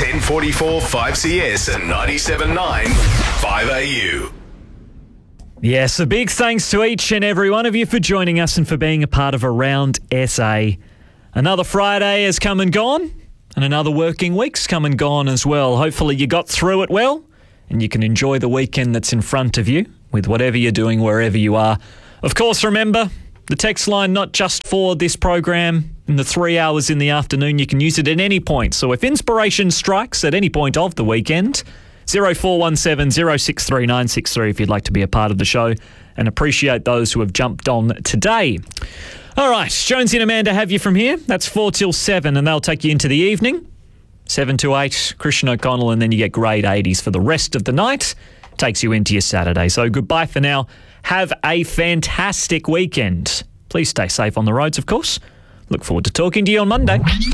1044 5CS and 97.9 5AU. Yes, a big thanks to each and every one of you for joining us and for being a part of Around SA. Another Friday has come and gone, and another working week's come and gone as well. Hopefully you got through it well, and you can enjoy the weekend that's in front of you with whatever you're doing, wherever you are. Of course, remember, the text line, not just for this program in the 3 hours in the afternoon, you can use it at any point. So if inspiration strikes at any point of the weekend, 0417 063 963 if you'd like to be a part of the show, and appreciate those who have jumped on today. All right, Jonesy and Amanda have you from here. That's 4 till 7, and they'll take you into the evening. 7 to 8, Christian O'Connell, and then you get grade 80s for the rest of the night. Takes you into your Saturday. So goodbye for now. Have a fantastic weekend. Please stay safe on the roads, of course. Look forward to talking to you on Monday.